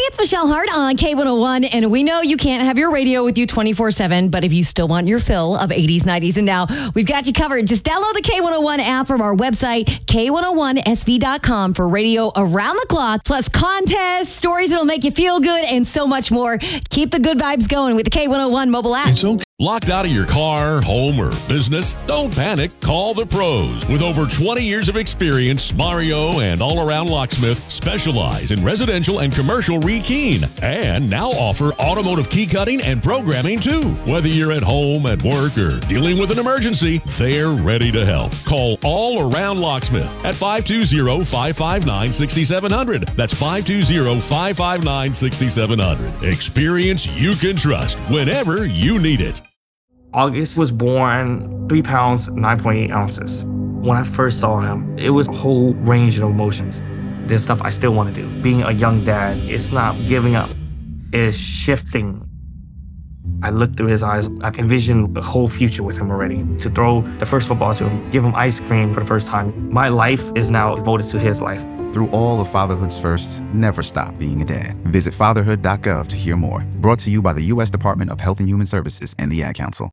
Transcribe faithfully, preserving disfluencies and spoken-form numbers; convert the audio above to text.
it's Michelle Hart on K one oh one, and we know you can't have your radio with you twenty-four seven, but if you still want your fill of eighties, nineties, and now, we've got you covered. Just download the K one oh one app from our website, K one oh one S V dot com, for radio around the clock, plus contests, stories that'll make you feel good, and so much more. Keep the good vibes going with the K one oh one mobile app. It's okay. Locked out of your car, home, or business? Don't panic. Call the pros. With over twenty years of experience, Mario and All Around Locksmith specialize in residential and commercial rekeying, and now offer automotive key cutting and programming too. Whether you're at home, at work, or dealing with an emergency, they're ready to help. Call All Around Locksmith at five two zero, five five nine, six seven zero zero. That's five two zero, five five nine, six seven zero zero. Experience you can trust whenever you need it. August was born three pounds, nine point eight ounces. When I first saw him, it was a whole range of emotions. There's stuff I still want to do. Being a young dad, it's not giving up, it's shifting. I looked through his eyes, I envisioned a whole future with him already. To throw the first football to him, give him ice cream for the first time. My life is now devoted to his life. Through all of fatherhood's firsts, never stop being a dad. Visit fatherhood dot gov to hear more. Brought to you by the U S Department of Health and Human Services and the Ad Council.